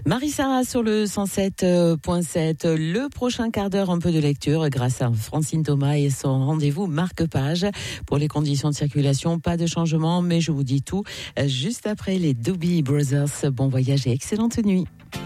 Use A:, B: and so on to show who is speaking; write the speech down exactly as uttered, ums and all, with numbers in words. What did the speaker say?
A: Marie-Sarah sur le cent sept virgule sept. Le prochain quart d'heure, un peu de lecture grâce à Francine Thomas et son rendez-vous marque-page. Pour les conditions de circulation, pas de changement, mais je vous dis tout juste après les Doobie Brothers. Bon voyage et excellente nuit.